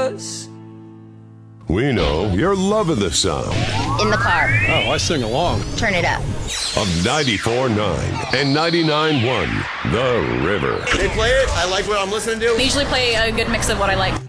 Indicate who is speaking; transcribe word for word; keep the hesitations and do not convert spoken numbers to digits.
Speaker 1: us.
Speaker 2: We know you're loving the sound
Speaker 3: In the car.
Speaker 4: Oh, I sing along.
Speaker 3: Turn it up.
Speaker 2: of ninety-four point nine and ninety-nine point one The River.
Speaker 5: They play it. I like what I'm listening to.
Speaker 6: They usually play a good mix of what I like.